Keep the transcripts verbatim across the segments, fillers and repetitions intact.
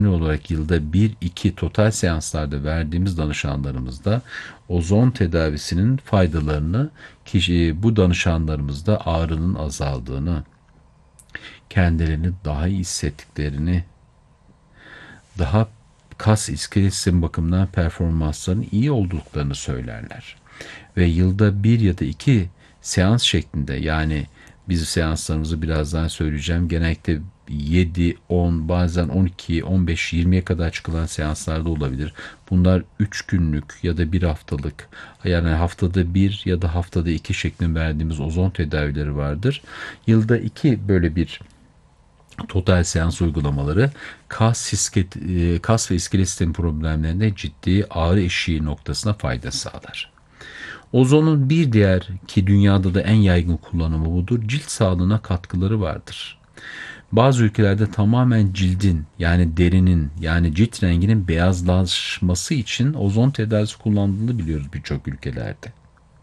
olarak yılda bir iki total seanslarda verdiğimiz danışanlarımızda ozon tedavisinin faydalarını, kişi, bu danışanlarımızda ağrının azaldığını, kendilerini daha iyi hissettiklerini, daha kas iskelet sistemi bakımından performanslarının iyi olduklarını söylerler. Ve yılda bir ya da iki seans şeklinde, yani biz seanslarımızı birazdan söyleyeceğim, genellikle yedi, on, bazen on iki, on beş, yirmiye kadar çıkılan seanslarda olabilir. Bunlar üç günlük ya da bir haftalık, yani haftada bir ya da haftada iki şeklinde verdiğimiz ozon tedavileri vardır. Yılda iki böyle bir total seans uygulamaları kas, isket, kas ve iskelet sistemi problemlerinde ciddi ağrı eşiği noktasına fayda sağlar. Ozonun bir diğer, ki dünyada da en yaygın kullanımı budur, cilt sağlığına katkıları vardır. Bazı ülkelerde tamamen cildin, yani derinin, yani cilt renginin beyazlaşması için ozon tedavisi kullandığını biliyoruz birçok ülkelerde.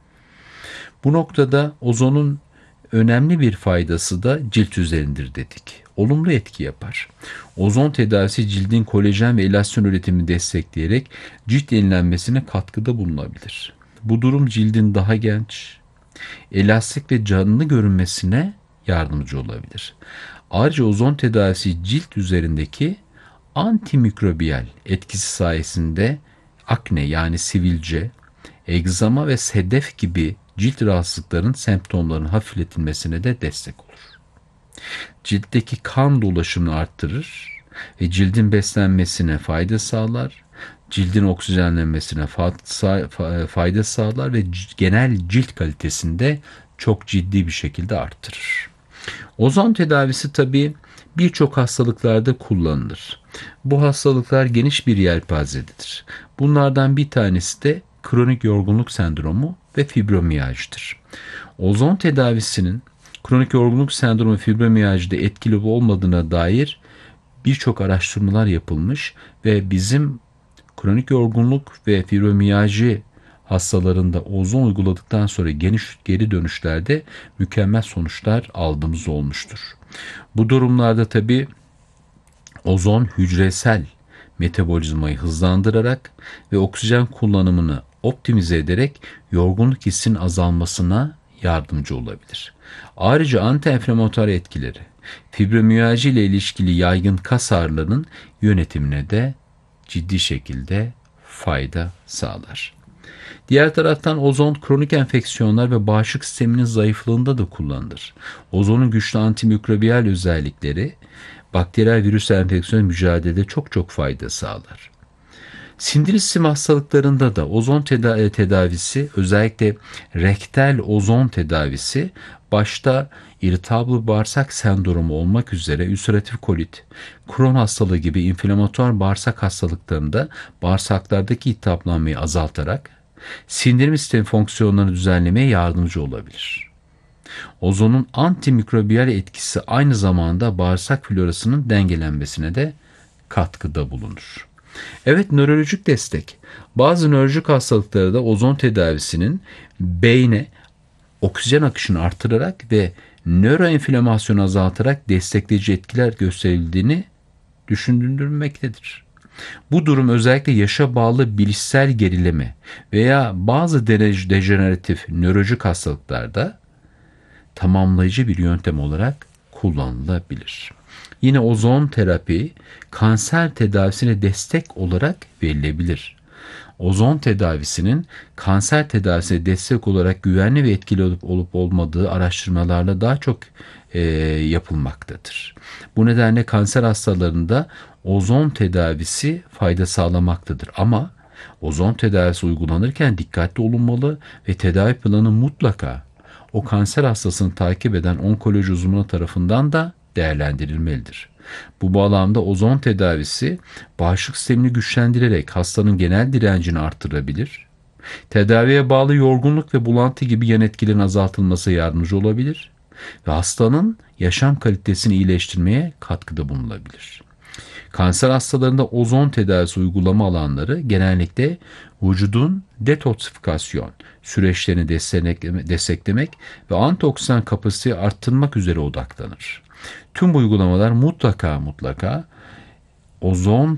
Bu noktada ozonun önemli bir faydası da cilt üzerindir dedik. Olumlu etki yapar. Ozon tedavisi cildin kolajen ve elastin üretimini destekleyerek cilt yenilenmesine katkıda bulunabilir. Bu durum cildin daha genç, elastik ve canlı görünmesine yardımcı olabilir. Ayrıca ozon tedavisi cilt üzerindeki antimikrobiyal etkisi sayesinde akne, yani sivilce, egzama ve sedef gibi cilt rahatsızlıklarının semptomlarının hafifletilmesine de destek olur. Ciltteki kan dolaşımını arttırır ve cildin beslenmesine fayda sağlar. Cildin oksijenlenmesine fayda sağlar ve genel cilt kalitesini de çok ciddi bir şekilde arttırır. Ozon tedavisi tabii birçok hastalıklarda kullanılır. Bu hastalıklar geniş bir yelpazededir. Bunlardan bir tanesi de kronik yorgunluk sendromu ve fibromiyajdır. Ozon tedavisinin kronik yorgunluk sendromu ve fibromiyajda etkili olmadığına dair birçok araştırmalar yapılmış ve bizim kronik yorgunluk ve fibromiyajı hastalarında ozon uyguladıktan sonra geniş geri dönüşlerde mükemmel sonuçlar aldığımız olmuştur. Bu durumlarda tabii ozon hücresel metabolizmayı hızlandırarak ve oksijen kullanımını optimize ederek yorgunluk hissinin azalmasına yardımcı olabilir. Ayrıca anti-enflamatuar etkileri, fibromiyalji ile ilişkili yaygın kas ağrılarının yönetimine de ciddi şekilde fayda sağlar. Diğer taraftan ozon kronik enfeksiyonlar ve bağışıklık sisteminin zayıflığında da kullanılır. Ozonun güçlü antimikrobiyal özellikleri bakteriyel virüs enfeksiyonu mücadelede çok çok fayda sağlar. Sindirim sistemi hastalıklarında da ozon teda- tedavisi, özellikle rektal ozon tedavisi, başta irritable bağırsak sendromu olmak üzere ülseratif kolit, Crohn hastalığı gibi inflamatuar bağırsak hastalıklarında bağırsaklardaki iltihaplanmayı azaltarak sindirim sistemi fonksiyonlarını düzenlemeye yardımcı olabilir. Ozonun antimikrobiyal etkisi aynı zamanda bağırsak florasının dengelenmesine de katkıda bulunur. Evet, nörolojik destek. Bazı nörolojik hastalıklarda da ozon tedavisinin beyne oksijen akışını artırarak ve nöroenflamasyonu azaltarak destekleyici etkiler gösterildiğini düşündürmektedir. Bu durum özellikle yaşa bağlı bilişsel gerileme veya bazı dejeneratif nörolojik hastalıklarda tamamlayıcı bir yöntem olarak kullanılabilir. Yine ozon terapi kanser tedavisine destek olarak verilebilir. Ozon tedavisinin kanser tedavisine destek olarak güvenli ve etkili olup olup olmadığı araştırmalarla daha çok e, yapılmaktadır. Bu nedenle kanser hastalarında ozon tedavisi fayda sağlamaktadır. Ama ozon tedavisi uygulanırken dikkatli olunmalı ve tedavi planı mutlaka o kanser hastasını takip eden onkoloji uzmanı tarafından da değerlendirilmelidir. Bu bağlamda ozon tedavisi bağışıklık sistemini güçlendirerek hastanın genel direncini artırabilir, tedaviye bağlı yorgunluk ve bulantı gibi yan etkilerin azaltılmasına yardımcı olabilir ve hastanın yaşam kalitesini iyileştirmeye katkıda bulunabilir. Kanser hastalarında ozon tedavisi uygulama alanları genellikle vücudun detoksifikasyon süreçlerini desteklemek ve antioksidan kapasiteyi arttırmak üzere odaklanır. Tüm bu uygulamalar mutlaka mutlaka ozon